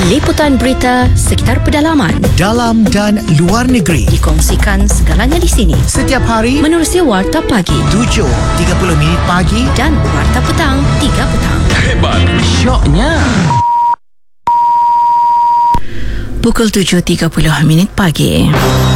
Liputan berita sekitar pedalaman, dalam dan luar negeri. dikongsikan segalanya di sini. Setiap hari Menerusi Warta Pagi 7.30 minit pagi. dan Warta Petang 3 petang. Hebat, syoknya. Pukul 7.30 minit pagi.